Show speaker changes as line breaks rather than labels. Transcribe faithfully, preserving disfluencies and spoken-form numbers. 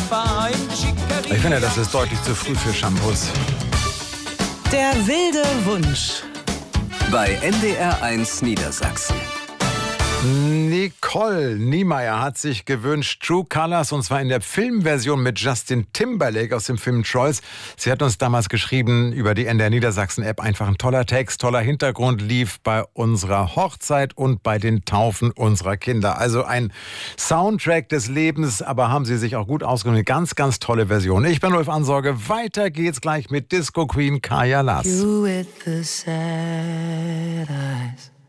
Ich finde, das ist deutlich zu früh für Shampoos.
Der wilde Wunsch.
Bei N D R eins Niedersachsen.
Nicole Niemeyer hat sich gewünscht True Colors, und zwar in der Filmversion mit Justin Timberlake aus dem Film Trolls. Sie hat uns damals geschrieben über die N D R Niedersachsen App. Einfach ein toller Text, toller Hintergrund, lief bei unserer Hochzeit und bei den Taufen unserer Kinder. Also ein Soundtrack des Lebens, aber haben Sie sich auch gut ausgesucht. Eine ganz, ganz tolle Version. Ich bin Ulf Ansorge. Weiter geht's gleich mit Disco Queen Kaya Lass.
You with the sad eyes.